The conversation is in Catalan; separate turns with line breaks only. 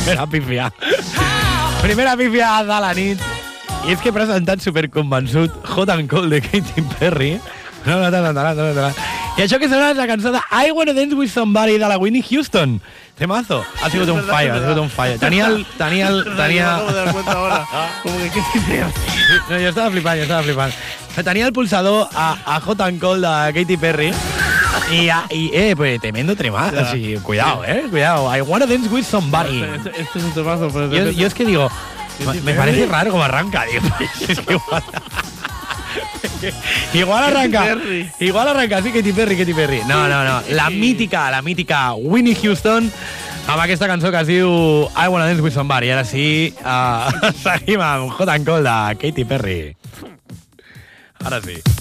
Primera pífia. Primera pífia de la nit. I és que he presentat superconvençut Hot and Cold de Katy Perry. I això que sona és la cançó de I Wanna Dance With Somebody de la Whitney Houston. Temazo. Ha sigut un fallo, ha sigut un fallo. Tenia...
Como que Katy Perry.
No, jo estava flipant. Tenia el pulsador a Hot and Cold de Katy Perry pues tremendo tremado. O sigui, cuidado, cuidado. I Wanna Dance With Somebody.
Este es un temazo.
Yo es que digo, me parece raro como arranca, digo. Es que igual arranca, sí, Katy Perry. No. La mítica Whitney Houston amb aquesta cançó que es diu I Wanna Dance With Somebody. Ara sí, seguim amb Hot and Cold de Katy Perry. Ara sí.